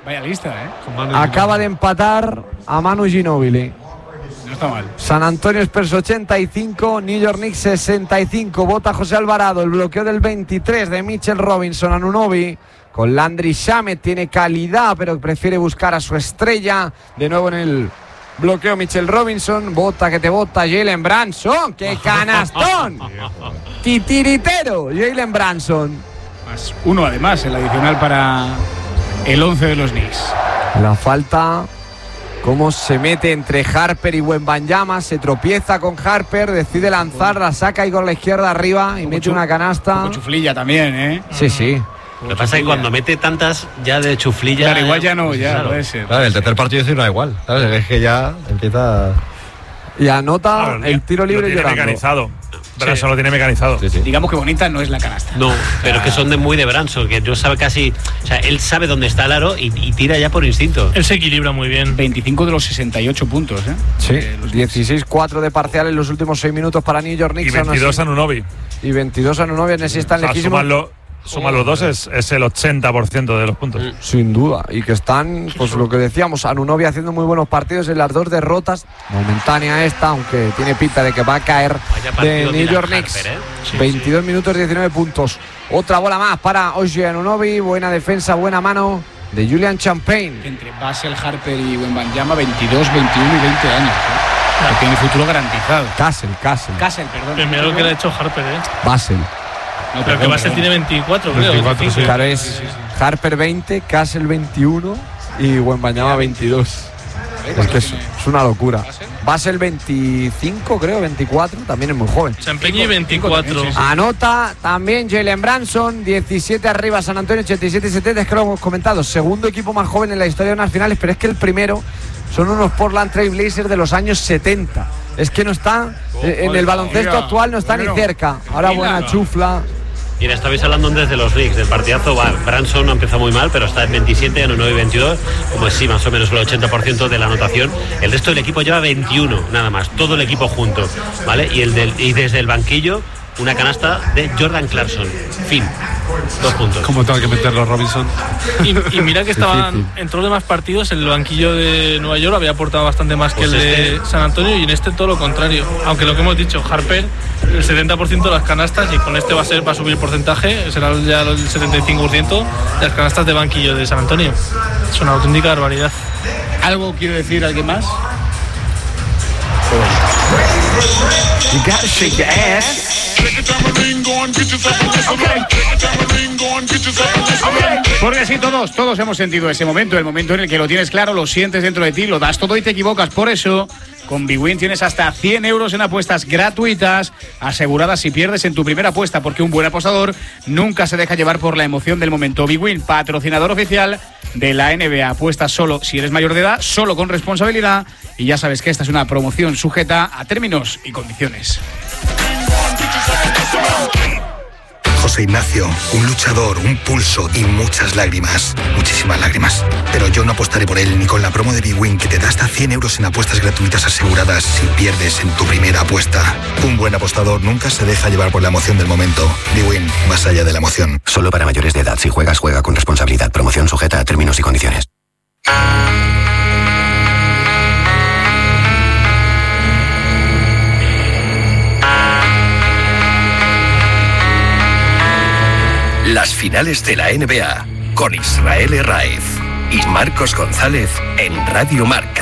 Vaya lista, Acaba de empatar a Manu Ginóbili. No está mal. San Antonio Spurs 85, New York Knicks 65. Vota José Alvarado. El bloqueo del 23 de Mitchell Robinson. Anunoby con Landry Shamet. Tiene calidad, pero prefiere buscar a su estrella. De nuevo en el bloqueo Mitchell Robinson. Bota que te bota Jalen Branson. ¡Qué canastón! Titiritero Jalen Branson. Más uno además, el adicional para el 11 de los Knicks. La falta, cómo se mete entre Harper y Wembanyama, se tropieza con Harper, decide lanzar, la saca y con la izquierda arriba y mete una canasta. Con chuflilla también, Sí. Lo que pasa es que cuando mete tantas ya de chuflilla. Claro, igual ya no, ya claro. Puede ser. Claro, el tercer partido sí no da igual, ¿sabes? Es que ya empieza. Y anota el tiro libre llorando. Mecanizado. Branson lo tiene mecanizado. Sí. Digamos que bonita no es la canasta. No, pero es que son muy de Branson, que no sabe casi. O sea, él sabe dónde está el aro y tira ya por instinto. Él se equilibra muy bien. 25 de los 68 puntos, Sí, 16-4 de parcial en los últimos 6 minutos para New York Knicks. Y 22 Anunoby. Y 22 Anunoby, en ese están lejísimos. Suma los dos, es el 80% de los puntos. Sin duda. Y que están, pues lo que decíamos, Anunoby haciendo muy buenos partidos en las 2 derrotas. Momentánea esta, aunque tiene pinta de que va a caer de New York Knicks. 22 minutos, 19 puntos. Otra bola más para Oshie Anunoby. Buena defensa, buena mano de Julian Champagne. Entre Basel, Harper y Wembanyama, 22, 21 y 20 años. Que tiene futuro garantizado. Castle, perdón. El mejor que le ha hecho Harper, Basel. No, pero que Basel tiene 24, creo. 24, sí. Claro, es Harper 20, Castle 21 y Wembanyama 22. Es que es una locura. Basel 25, creo, 24, también es muy joven. Champagne 24. Anota también Jalen Branson, 17 arriba San Antonio, 87-70, es que lo hemos comentado. Segundo equipo más joven en la historia de unas finales, pero es que el primero son unos Portland Trail Blazers de los años 70. Es que no está, en el baloncesto actual no está ni cerca. Ahora buena chufla. Y estabais hablando desde los Knicks, del partidazo. Branson ha empezado muy mal, pero está en 27, Anunoby 22, como es sí, más o menos el 80% de la anotación. El resto del equipo lleva 21, nada más, todo el equipo junto, ¿vale? Y desde el banquillo, una canasta de Jordan Clarkson. Fin. 2 puntos. ¿Cómo tengo que meterlo, Robinson? Y mira que estaban en todos los demás partidos, el banquillo de Nueva York había aportado bastante más pues que el de San Antonio, y en este todo lo contrario. Aunque lo que hemos dicho, Harper, el 70% de las canastas, y con este va a subir el porcentaje, será ya el 75% de las canastas de banquillo de San Antonio. Es una auténtica barbaridad. ¿Algo quiere decir alguien más? You gotta shake your ass. Porque sí, todos hemos sentido ese momento, el momento en el que lo tienes claro, lo sientes dentro de ti, lo das todo y te equivocas. Por eso, con bwin tienes hasta 100 euros en apuestas gratuitas, aseguradas si pierdes en tu primera apuesta, porque un buen apostador nunca se deja llevar por la emoción del momento. bwin, patrocinador oficial de la NBA. Apuestas solo si eres mayor de edad, solo con responsabilidad, y ya sabes que esta es una promoción sujeta a términos y condiciones. José Ignacio, un luchador, un pulso y muchas lágrimas. Muchísimas lágrimas. Pero yo no apostaré por él ni con la promo de bwin, que te da hasta 100 euros en apuestas gratuitas aseguradas si pierdes en tu primera apuesta. Un buen apostador nunca se deja llevar por la emoción del momento. bwin, más allá de la emoción. Solo para mayores de edad. Si juegas, juega con responsabilidad. Promoción sujeta a términos y condiciones. Las finales de la NBA con Israel Herraiz y Marcos González en Radio Marca.